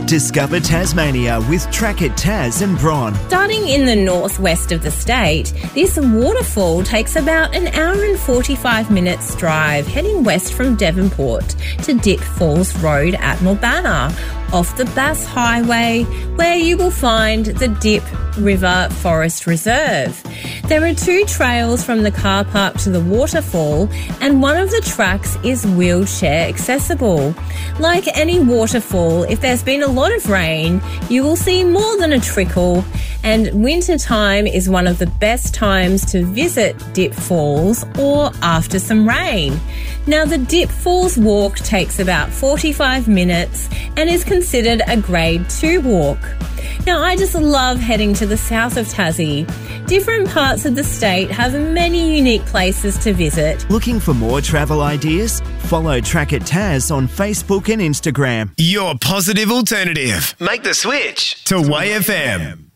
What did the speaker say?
Discover Tasmania with Track It Tas and Bron. Starting in the northwest of the state, this waterfall takes about an hour and 45 minutes drive heading west from Devonport to Dip Falls Road at Mulbana, off the Bass Highway, where you will find the Dip River Forest Reserve. There are 2 trails from the car park to the waterfall, and one of the tracks is wheelchair accessible. Like any waterfall, if there's been a lot of rain, you will see more than a trickle, and winter time is one of the best times to visit Dip Falls or after some rain. Now, the Dip Falls walk takes about 45 minutes and is considered a Grade 2 walk. Now, I just love heading to the south of Tassie. Different parts of the state have many unique places to visit. Looking for more travel ideas? Follow Track It Tas on Facebook and Instagram. Your positive alternative. Make the switch to Way FM.